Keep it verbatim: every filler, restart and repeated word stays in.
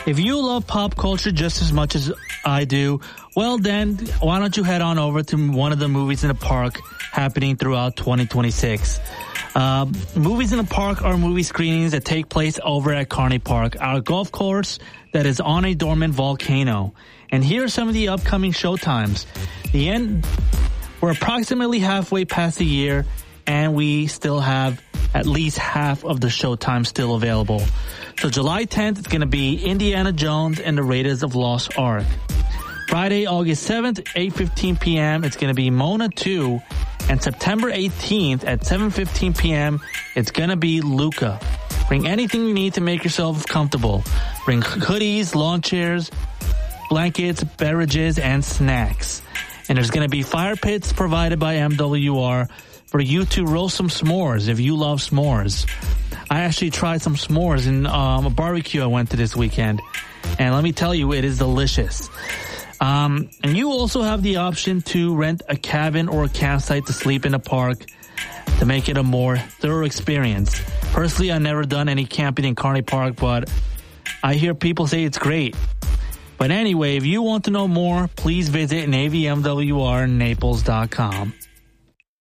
If you love pop culture just as much as I do, well then, why don't you head on over to one of the Movies in the Park happening throughout twenty twenty-six. Uh, Movies in the Park are movie screenings that take place over at Carney Park, our golf course that is on a dormant volcano. And here are some of the upcoming showtimes. The end, we're approximately halfway past the year, and we still have at least half of the showtime still available. So July tenth, it's going to be Indiana Jones and the Raiders of Lost Ark. Friday, August seventh, eight fifteen p.m., it's going to be Mona two. And September eighteenth at seven fifteen p.m., it's going to be Luca. Bring anything you need to make yourself comfortable. Bring hoodies, lawn chairs, blankets, beverages, and snacks. And there's going to be fire pits provided by M W R for you to roast some s'mores if you love s'mores. I actually tried some s'mores in um, a barbecue I went to this weekend. And let me tell you, it is delicious. Um, and you also have the option to rent a cabin or a campsite to sleep in the park to make it a more thorough experience. Personally, I've never done any camping in Carney Park, but I hear people say it's great. But anyway, if you want to know more, please visit Navy M W R Naples dot com.